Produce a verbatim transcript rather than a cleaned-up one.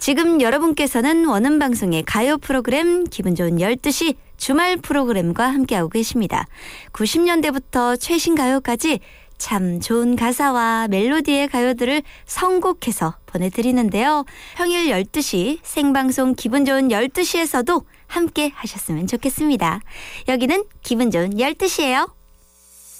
지금 여러분께서는 원음방송의 가요 프로그램 기분 좋은 열두 시 주말 프로그램과 함께하고 계십니다. 구십 년대부터 최신 가요까지 참 좋은 가사와 멜로디의 가요들을 선곡해서 보내드리는데요. 평일 열두 시 생방송 기분 좋은 열두 시에서도 함께 하셨으면 좋겠습니다. 여기는 기분 좋은 열두 시예요.